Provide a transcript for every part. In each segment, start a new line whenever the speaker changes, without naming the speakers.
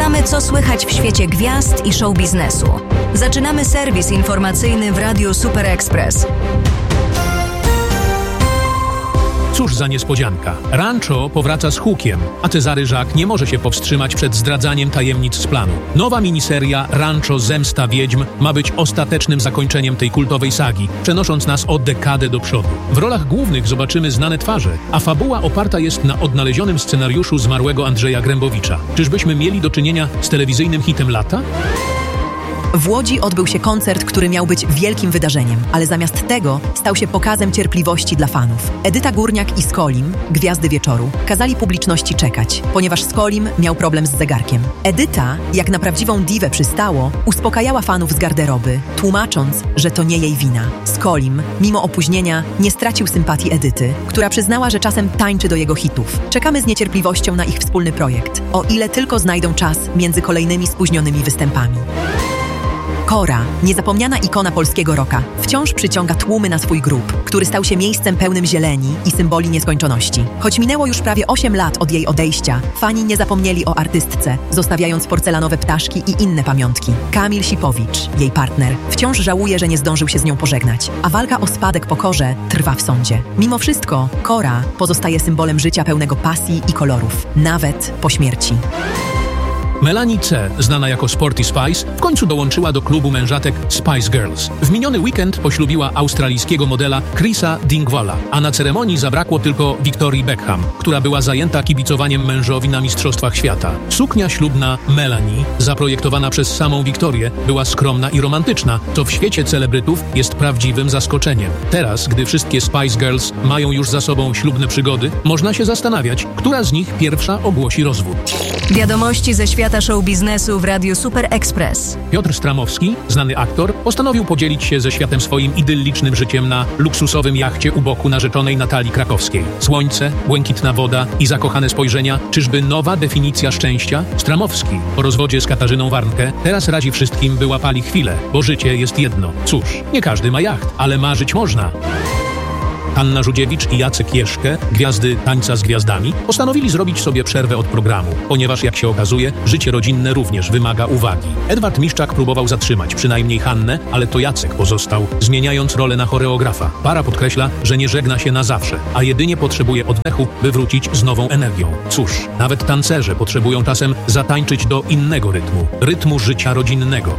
Sprawdzamy, co słychać w świecie gwiazd i show biznesu. Zaczynamy serwis informacyjny w Radiu Super Express.
Cóż za niespodzianka. Rancho powraca z hukiem, a Cezary Żak nie może się powstrzymać przed zdradzaniem tajemnic z planu. Nowa miniseria Rancho Zemsta Wiedźm ma być ostatecznym zakończeniem tej kultowej sagi, przenosząc nas o dekadę do przodu. W rolach głównych zobaczymy znane twarze, a fabuła oparta jest na odnalezionym scenariuszu zmarłego Andrzeja Grębowicza. Czyżbyśmy mieli do czynienia z telewizyjnym hitem lata?
W Łodzi odbył się koncert, który miał być wielkim wydarzeniem, ale zamiast tego stał się pokazem cierpliwości dla fanów. Edyta Górniak i Skolim, gwiazdy wieczoru, kazali publiczności czekać, ponieważ Skolim miał problem z zegarkiem. Edyta, jak na prawdziwą diwę przystało, uspokajała fanów z garderoby, tłumacząc, że to nie jej wina. Skolim, mimo opóźnienia, nie stracił sympatii Edyty, która przyznała, że czasem tańczy do jego hitów. Czekamy z niecierpliwością na ich wspólny projekt, o ile tylko znajdą czas między kolejnymi spóźnionymi występami. Kora, niezapomniana ikona polskiego rocka, wciąż przyciąga tłumy na swój grób, który stał się miejscem pełnym zieleni i symboli nieskończoności. Choć minęło już prawie 8 lat od jej odejścia, fani nie zapomnieli o artystce, zostawiając porcelanowe ptaszki i inne pamiątki. Kamil Sipowicz, jej partner, wciąż żałuje, że nie zdążył się z nią pożegnać, a walka o spadek po Korze trwa w sądzie. Mimo wszystko, Kora pozostaje symbolem życia pełnego pasji i kolorów, nawet po śmierci.
Melanie C., znana jako Sporty Spice, w końcu dołączyła do klubu mężatek Spice Girls. W miniony weekend poślubiła australijskiego modela Chrisa Dingwalla, a na ceremonii zabrakło tylko Victorii Beckham, która była zajęta kibicowaniem mężowi na Mistrzostwach Świata. Suknia ślubna Melanie, zaprojektowana przez samą Wiktorię, była skromna i romantyczna, co w świecie celebrytów jest prawdziwym zaskoczeniem. Teraz, gdy wszystkie Spice Girls mają już za sobą ślubne przygody, można się zastanawiać, która z nich pierwsza ogłosi rozwód.
Wiadomości ze świata show biznesu w Radiu Super Express.
Piotr Stramowski, znany aktor, postanowił podzielić się ze światem swoim idyllicznym życiem na luksusowym jachcie u boku narzeczonej Natalii Krakowskiej. Słońce, błękitna woda i zakochane spojrzenia. Czyżby nowa definicja szczęścia? Stramowski, po rozwodzie z Katarzyną Warnke, teraz radzi wszystkim, by łapali chwilę, bo życie jest jedno. Cóż, nie każdy ma jacht, ale marzyć można. Hanna Żudziewicz i Jacek Jeszkę, gwiazdy Tańca z Gwiazdami, postanowili zrobić sobie przerwę od programu, ponieważ, jak się okazuje, życie rodzinne również wymaga uwagi. Edward Miszczak próbował zatrzymać przynajmniej Hannę, ale to Jacek pozostał, zmieniając rolę na choreografa. Para podkreśla, że nie żegna się na zawsze, a jedynie potrzebuje oddechu, by wrócić z nową energią. Cóż, nawet tancerze potrzebują czasem zatańczyć do innego rytmu życia rodzinnego.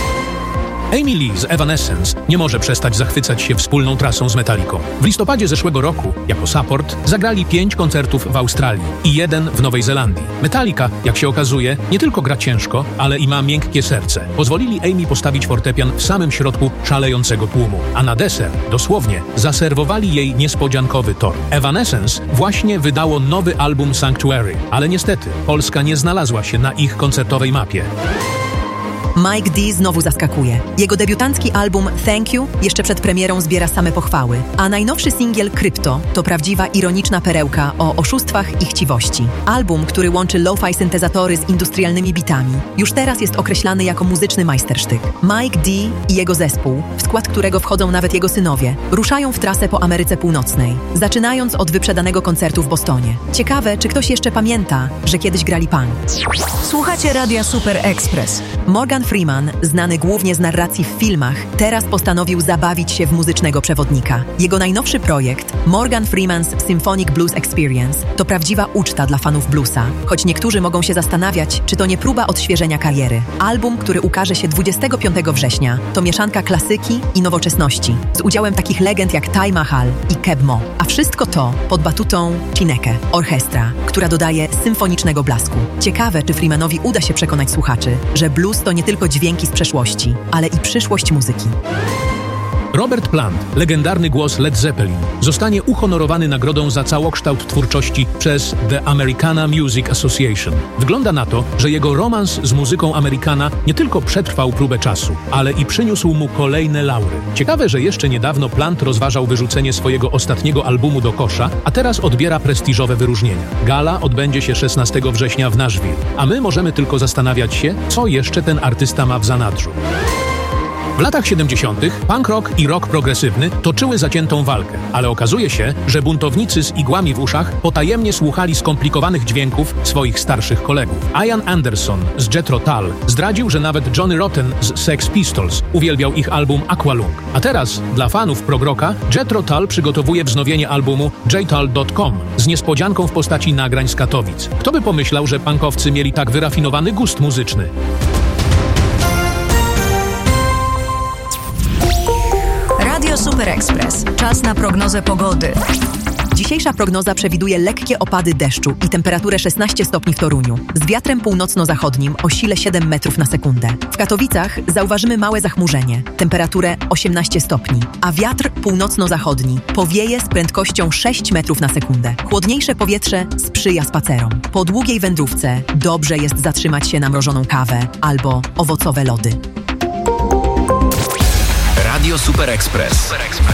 Amy Lee z Evanescence nie może przestać zachwycać się wspólną trasą z Metallicą. W listopadzie zeszłego roku, jako support, zagrali 5 koncertów w Australii i 1 w Nowej Zelandii. Metallica, jak się okazuje, nie tylko gra ciężko, ale i ma miękkie serce. Pozwolili Amy postawić fortepian w samym środku szalejącego tłumu, a na deser, dosłownie, zaserwowali jej niespodziankowy tor. Evanescence właśnie wydało nowy album Sanctuary, ale niestety Polska nie znalazła się na ich koncertowej mapie.
Mike D znowu zaskakuje. Jego debiutancki album Thank You jeszcze przed premierą zbiera same pochwały, a najnowszy singiel Krypto to prawdziwa ironiczna perełka o oszustwach i chciwości. Album, który łączy lo-fi syntezatory z industrialnymi bitami, już teraz jest określany jako muzyczny majstersztyk. Mike D i jego zespół, w skład którego wchodzą nawet jego synowie, ruszają w trasę po Ameryce Północnej, zaczynając od wyprzedanego koncertu w Bostonie. Ciekawe, czy ktoś jeszcze pamięta, że kiedyś grali punk.
Słuchacie Radia Super Express.
Morgan Freeman, znany głównie z narracji w filmach, teraz postanowił zabawić się w muzycznego przewodnika. Jego najnowszy projekt, Morgan Freeman's Symphonic Blues Experience, to prawdziwa uczta dla fanów bluesa, choć niektórzy mogą się zastanawiać, czy to nie próba odświeżenia kariery. Album, który ukaże się 25 września, to mieszanka klasyki i nowoczesności, z udziałem takich legend jak Taj Mahal i Keb Mo. A wszystko to pod batutą Chineke, orchestra, która dodaje symfonicznego blasku. Ciekawe, czy Freemanowi uda się przekonać słuchaczy, że blues to nie tylko dźwięki z przeszłości, ale i przyszłość muzyki.
Robert Plant, legendarny głos Led Zeppelin, zostanie uhonorowany nagrodą za całokształt twórczości przez The Americana Music Association. Wygląda na to, że jego romans z muzyką Amerykana nie tylko przetrwał próbę czasu, ale i przyniósł mu kolejne laury. Ciekawe, że jeszcze niedawno Plant rozważał wyrzucenie swojego ostatniego albumu do kosza, a teraz odbiera prestiżowe wyróżnienia. Gala odbędzie się 16 września w Nashville, a my możemy tylko zastanawiać się, co jeszcze ten artysta ma w zanadrzu. W latach 70. punk rock i rock progresywny toczyły zaciętą walkę, ale okazuje się, że buntownicy z igłami w uszach potajemnie słuchali skomplikowanych dźwięków swoich starszych kolegów. Ian Anderson z Jethro Tull zdradził, że nawet Johnny Rotten z Sex Pistols uwielbiał ich album Aqualung. A teraz dla fanów prog rocka Jethro Tull przygotowuje wznowienie albumu jtull.com z niespodzianką w postaci nagrań z Katowic. Kto by pomyślał, że punkowcy mieli tak wyrafinowany gust muzyczny?
Radio Super Express. Czas na prognozę pogody.
Dzisiejsza prognoza przewiduje lekkie opady deszczu i temperaturę 16 stopni w Toruniu, z wiatrem północno-zachodnim o sile 7 metrów na sekundę. W Katowicach zauważymy małe zachmurzenie, temperaturę 18 stopni, a wiatr północno-zachodni powieje z prędkością 6 metrów na sekundę. Chłodniejsze powietrze sprzyja spacerom. Po długiej wędrówce dobrze jest zatrzymać się na mrożoną kawę albo owocowe lody.
Radio Super Express.